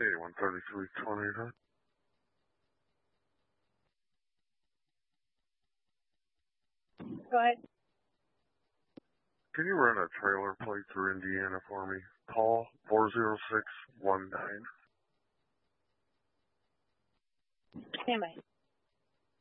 813320, huh? Go ahead. Can you run a trailer plate through Indiana for me? Paul 40619. Stand by.